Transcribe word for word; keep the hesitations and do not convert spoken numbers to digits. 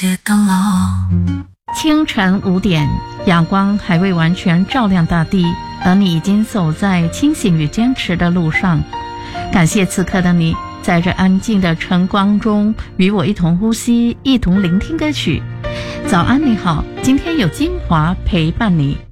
清晨五点，阳光还未完全照亮大地，而你已经走在清醒与坚持的路上。感谢此刻的你，在这安静的晨光中与我一同呼吸，一同聆听歌曲。早安你好，今天有精华陪伴你。